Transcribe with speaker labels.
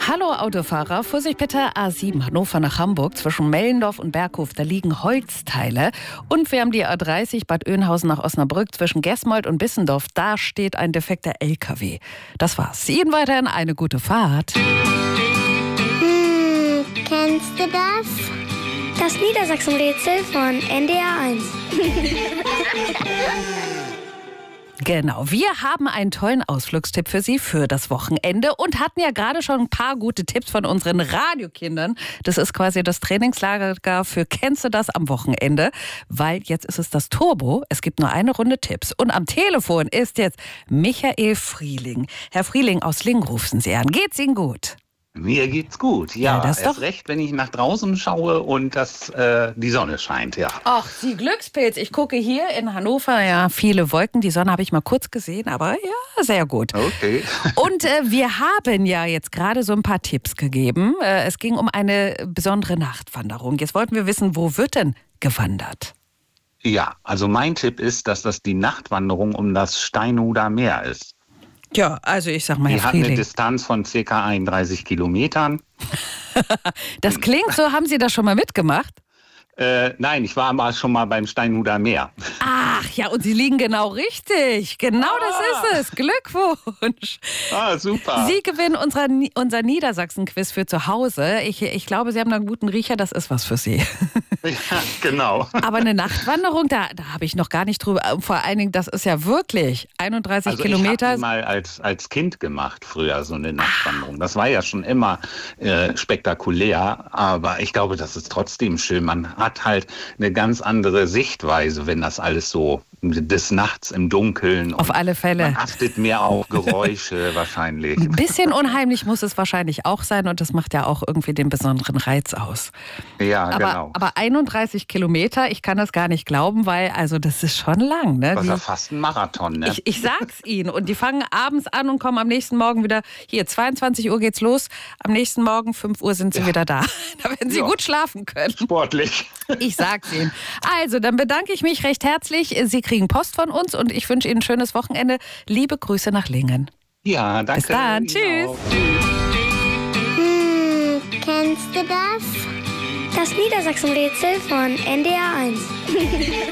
Speaker 1: Hallo Autofahrer, Vorsicht bitte, A7 Hannover nach Hamburg zwischen Mellendorf und Berghof, da liegen Holzteile. Und wir haben die A30 Bad Oeynhausen nach Osnabrück zwischen Gesmold und Bissendorf, da steht ein defekter LKW. Das war's. Ihnen weiterhin eine gute Fahrt.
Speaker 2: Kennst du das?
Speaker 3: Das Niedersachsen-Rätsel von NDR 1.
Speaker 1: Genau, wir haben einen tollen Ausflugstipp für Sie für das Wochenende und hatten ja gerade schon ein paar gute Tipps von unseren Radiokindern. Das ist quasi das Trainingslager für Kennst du das am Wochenende, weil jetzt ist es das Turbo. Es gibt nur eine Runde Tipps und am Telefon ist jetzt Michael Frieling. Herr Frieling aus Lingen rufen Sie an. Geht's Ihnen gut?
Speaker 4: Mir geht's gut, ja.
Speaker 1: Das
Speaker 4: erst recht, wenn ich nach draußen schaue und die Sonne scheint, ja.
Speaker 1: Ach, Sie Glückspilz. Ich gucke hier in Hannover, ja, viele Wolken. Die Sonne habe ich mal kurz gesehen, aber ja, sehr gut.
Speaker 4: Okay.
Speaker 1: Und wir haben ja jetzt gerade so ein paar Tipps gegeben. Es ging um eine besondere Nachtwanderung. Jetzt wollten wir wissen, wo wird denn gewandert?
Speaker 4: Ja, also mein Tipp ist, dass das die Nachtwanderung um das Steinhuder Meer ist.
Speaker 1: Ja, also ich sag mal,
Speaker 4: Die
Speaker 1: Herr
Speaker 4: hat
Speaker 1: Frieling.
Speaker 4: eine Distanz von ca. 31 Kilometern.
Speaker 1: Das klingt so, haben Sie das schon mal mitgemacht?
Speaker 4: Nein, ich war aber schon mal beim Steinhuder Meer.
Speaker 1: Ach ja, und Sie liegen genau richtig. Genau das ist es. Glückwunsch.
Speaker 4: Ah, super.
Speaker 1: Sie gewinnen unser Niedersachsen-Quiz für zu Hause. Ich glaube, Sie haben da einen guten Riecher, das ist was für Sie.
Speaker 4: Ja, genau.
Speaker 1: Aber eine Nachtwanderung, da habe ich noch gar nicht drüber. Vor allen Dingen, das ist ja wirklich 31 Kilometer.
Speaker 4: Ich habe mal als Kind gemacht, früher so eine Nachtwanderung. Das war ja schon immer spektakulär, aber ich glaube, das ist trotzdem schön. Man hat halt eine ganz andere Sichtweise, wenn das alles so des Nachts im Dunkeln.
Speaker 1: Auf alle Fälle.
Speaker 4: Man achtet mehr auf Geräusche wahrscheinlich.
Speaker 1: Ein bisschen unheimlich muss es wahrscheinlich auch sein und das macht ja auch irgendwie den besonderen Reiz aus.
Speaker 4: Ja, genau.
Speaker 1: Aber 31 Kilometer, ich kann das gar nicht glauben, weil also das ist schon lang. Ne?
Speaker 4: Das ist ja fast ein Marathon, ne?
Speaker 1: Ich sag's Ihnen. Und die fangen abends an und kommen am nächsten Morgen wieder, hier 22 Uhr geht's los, am nächsten Morgen 5 Uhr sind sie wieder da. Da werden Sie gut schlafen können.
Speaker 4: Sportlich.
Speaker 1: Ich sag's Ihnen. Also, dann bedanke ich mich recht herzlich. Sie kriegen Post von uns und ich wünsche Ihnen ein schönes Wochenende. Liebe Grüße nach Lingen.
Speaker 4: Ja, danke.
Speaker 1: Bis dann. Tschüss.
Speaker 2: Kennst du das?
Speaker 3: Das Niedersachsen-Rätsel von NDR 1.